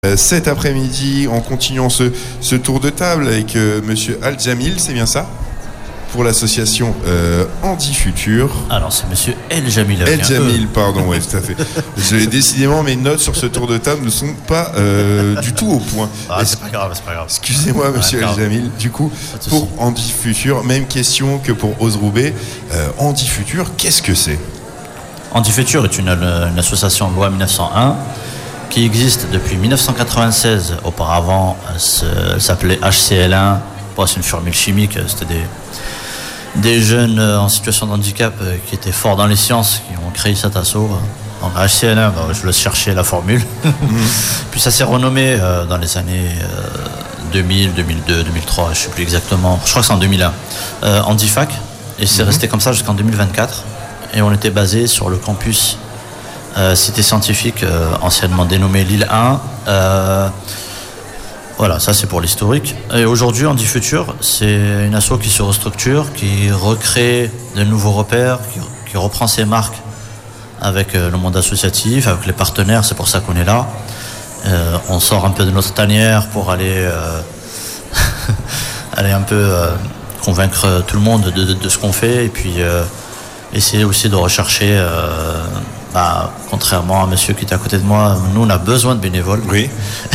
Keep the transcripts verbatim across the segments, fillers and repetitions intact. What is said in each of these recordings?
Cet après-midi, en continuant ce, ce tour de table avec euh, Monsieur Al-Jamil, c'est bien ça? Pour l'association euh, Handi Futur. Alors c'est Monsieur El Jamil. El Jamil, pardon, oui, tout à fait. Je, décidément, mes notes sur ce tour de table ne sont pas euh, du tout au point. Ah, c'est pas grave, c'est pas grave. Excusez-moi, Monsieur El Jamil. Du coup, pour Handi Futur, même question que pour Ozroubé. Euh, Handi Futur, qu'est-ce que c'est? Handi Futur est une, une association de loi mille neuf cent un qui existe depuis mille neuf cent quatre-vingt-seize. Auparavant, elle s'appelait H C L un. Bon, c'est une formule chimique. C'était des, des jeunes en situation de handicap qui étaient forts dans les sciences qui ont créé cet assaut. Donc H C L un, bah, je laisse chercher la formule. Mmh. Puis ça s'est renommé euh, dans les années euh, deux mille, deux mille deux, deux mille trois, je ne sais plus exactement. Je crois que c'est en deux mille un. Euh, Handifac. Et c'est mmh. resté comme ça jusqu'en deux mille vingt-quatre. Et on était basé sur le campus Euh, cité scientifique, euh, anciennement dénommée Lille un. Euh, voilà, ça c'est pour l'historique. Et aujourd'hui, Handi Futur, c'est une asso qui se restructure, qui recrée de nouveaux repères, qui, qui reprend ses marques avec euh, le monde associatif, avec les partenaires, c'est pour ça qu'on est là. Euh, on sort un peu de notre tanière pour aller, euh, aller un peu euh, convaincre tout le monde de, de, de ce qu'on fait, et puis euh, essayer aussi de rechercher... Euh, Bah, contrairement à monsieur qui est à côté de moi, nous on a besoin de bénévoles. Oui.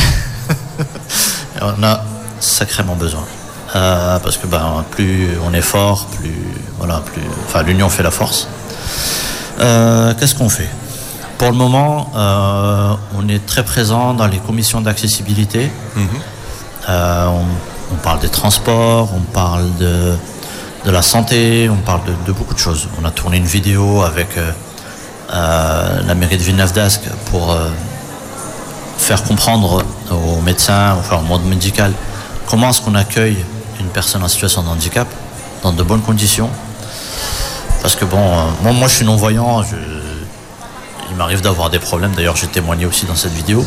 On a sacrément besoin. Euh, parce que ben, plus on est fort, plus voilà, plus. Enfin, l'union fait la force. Euh, qu'est-ce qu'on fait? Pour le moment, euh, on est très présent dans les commissions d'accessibilité. Mm-hmm. Euh, on, on parle des transports, on parle de, de la santé, on parle de, de beaucoup de choses. On a tourné une vidéo avec. Euh, Euh, la mairie de Villeneuve-d'Ascq pour euh, faire comprendre aux médecins, enfin au monde médical, comment est-ce qu'on accueille une personne en situation de handicap dans de bonnes conditions. Parce que bon, euh, moi, moi je suis non-voyant, je, il m'arrive d'avoir des problèmes, d'ailleurs j'ai témoigné aussi dans cette vidéo.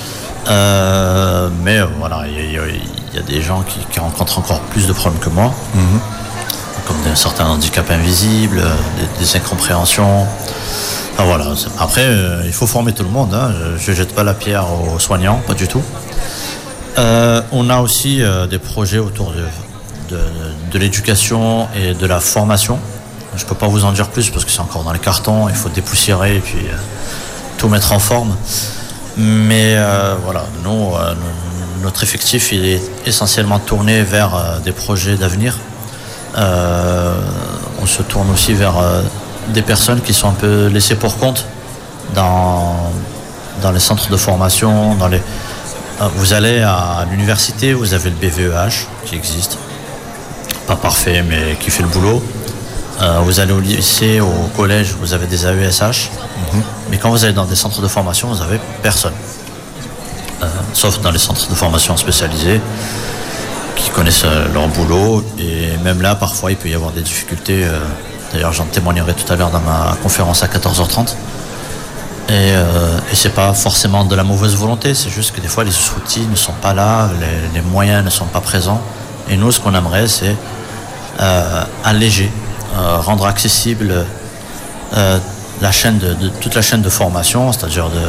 Euh, mais euh, voilà, il y, y, y a des gens qui, qui rencontrent encore plus de problèmes que moi, mm-hmm. comme un certain handicap invisible, des, des incompréhensions. Ah, voilà. Après, euh, il faut former tout le monde. Hein. Je ne jette pas la pierre aux soignants, pas du tout. Euh, on a aussi euh, des projets autour de, de, de l'éducation et de la formation. Je ne peux pas vous en dire plus parce que c'est encore dans les cartons. Il faut dépoussiérer et puis euh, tout mettre en forme. Mais euh, voilà, nous, euh, notre effectif il est essentiellement tourné vers euh, des projets d'avenir. Euh, on se tourne aussi vers... Euh, des personnes qui sont un peu laissées pour compte dans, dans les centres de formation, dans les... Vous allez à l'université, vous avez le B V E H qui existe, pas parfait mais qui fait le boulot. Euh, vous allez au lycée, au collège, vous avez des A E S H, mm-hmm. mais quand vous allez dans des centres de formation, vous avez personne, euh, sauf dans les centres de formation spécialisés qui connaissent leur boulot, et même là parfois il peut y avoir des difficultés. Euh, D'ailleurs, j'en témoignerai tout à l'heure dans ma conférence à quatorze heures trente. Et, euh, et c'est pas forcément de la mauvaise volonté, c'est juste que des fois les outils ne sont pas là, les, les moyens ne sont pas présents. Et nous, ce qu'on aimerait, c'est euh, alléger, euh, rendre accessible euh, la chaîne de, de, toute la chaîne de formation, c'est-à-dire de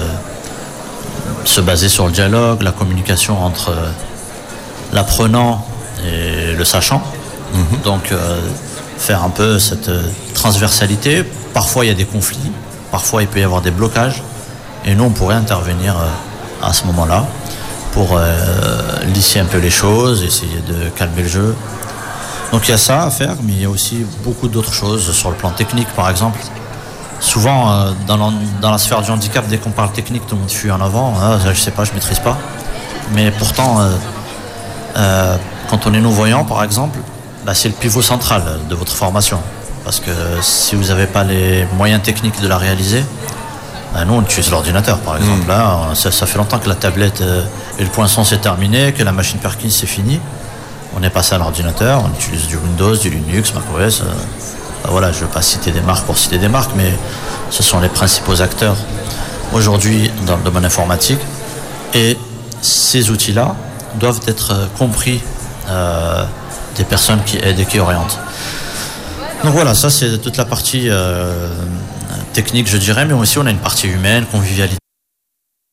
se baser sur le dialogue, la communication entre l'apprenant et le sachant. Mm-hmm. Donc, euh, faire un peu cette transversalité. Parfois il y a des conflits, parfois il peut y avoir des blocages, et nous on pourrait intervenir à ce moment-là pour euh, lisser un peu les choses, essayer de calmer le jeu. Donc il y a ça à faire, mais il y a aussi beaucoup d'autres choses sur le plan technique. Par exemple, souvent euh, dans, la, dans la sphère du handicap, dès qu'on parle technique, tout le monde fuit en avant. Ah, je sais pas, je maîtrise pas. Mais pourtant euh, euh, quand on est non-voyant par exemple, bah, c'est le pivot central de votre formation. Parce que si vous n'avez pas les moyens techniques de la réaliser, bah, nous on utilise l'ordinateur par exemple. Mmh. Là, ça, ça fait longtemps que la tablette euh, et le poinçon c'est terminé, que la machine Perkins c'est fini. On est passé à l'ordinateur, on utilise du Windows, du Linux, macOS. Euh, bah, voilà, je ne veux pas citer des marques pour citer des marques, mais ce sont les principaux acteurs aujourd'hui dans le domaine informatique. Et ces outils-là doivent être compris euh, des personnes qui aident et qui orientent. Donc voilà, ça c'est toute la partie euh, technique je dirais, mais aussi on a une partie humaine, convivialité.